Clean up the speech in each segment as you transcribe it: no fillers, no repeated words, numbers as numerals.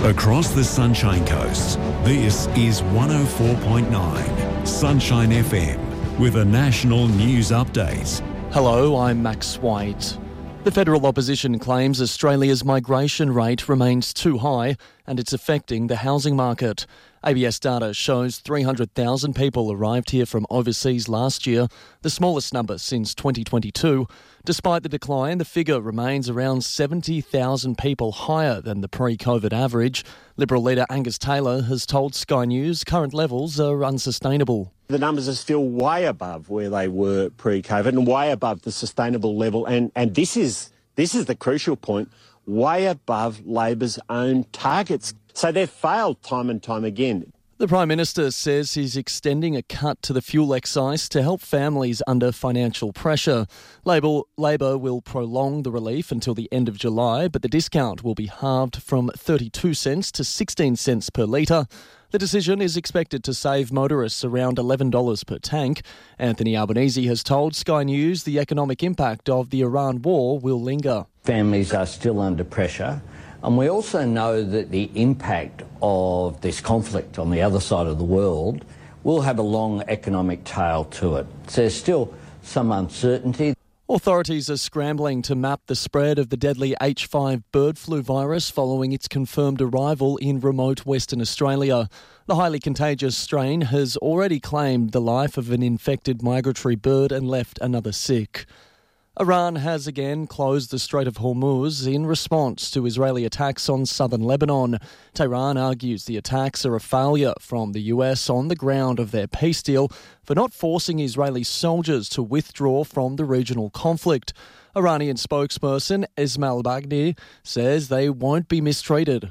Across the Sunshine Coast, this is 104.9 Sunshine FM with a national news update. Hello, I'm Max White. The federal opposition claims Australia's migration rate remains too high and it's affecting the housing market. ABS data shows 300,000 people arrived here from overseas last year, the smallest number since 2022. Despite the decline, the figure remains around 70,000 people higher than the pre-COVID average. Liberal leader Angus Taylor has told Sky News current levels are unsustainable. The numbers are still way above where they were pre-COVID and way above the sustainable level. And this is the crucial point, way above Labor's own targets. So they've failed time and time again. The Prime Minister says he's extending a cut to the fuel excise to help families under financial pressure. Labor will prolong the relief until the end of July, but the discount will be halved from 32 cents to 16 cents per litre. The decision is expected to save motorists around $11 per tank. Anthony Albanese has told Sky News the economic impact of the Iran war will linger. Families are still under pressure. And we also know that the impact of this conflict on the other side of the world will have a long economic tail to it. So there's still some uncertainty. Authorities are scrambling to map the spread of the deadly H5 bird flu virus following its confirmed arrival in remote Western Australia. The highly contagious strain has already claimed the life of an infected migratory bird and left another sick. Iran has again closed the Strait of Hormuz in response to Israeli attacks on southern Lebanon. Tehran argues the attacks are a failure from the US on the ground of their peace deal for not forcing Israeli soldiers to withdraw from the regional conflict. Iranian spokesperson Ismail Baghni says they won't be mistreated.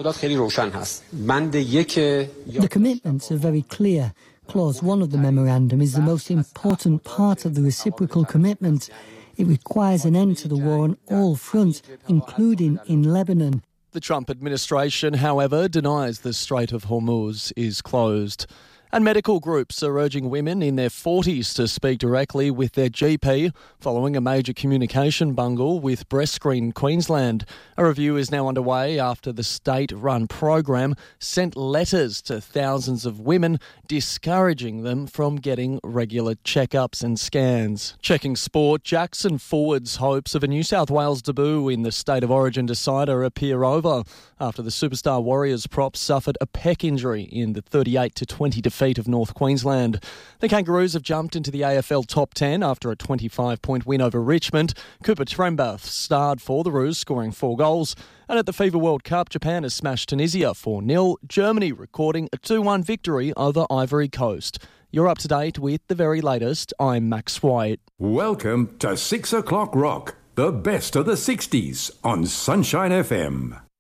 The commitments are very clear. Clause 1 of the memorandum is the most important part of the reciprocal commitment. It requires an end to the war on all fronts, including in Lebanon. The Trump administration, however, denies the Strait of Hormuz is closed. And medical groups are urging women in their 40s to speak directly with their GP following a major communication bungle with Breast Screen Queensland. A review is now underway after the state-run program sent letters to thousands of women discouraging them from getting regular checkups and scans. Checking sport, Jackson Forward's hopes of a New South Wales debut in the State of Origin decider appear over after the Superstar Warriors prop suffered a pec injury in the 38-20 defeat of North Queensland. The Kangaroos have jumped into the AFL top 10 after a 25-point win over Richmond. Cooper Trembath starred for the Roos, scoring 4 goals. And at the FIFA World Cup, Japan has smashed Tunisia 4-0, Germany recording a 2-1 victory over Ivory Coast. You're up to date with the very latest. I'm Max White. Welcome to 6 O'Clock Rock, the best of the 60s on Sunshine FM.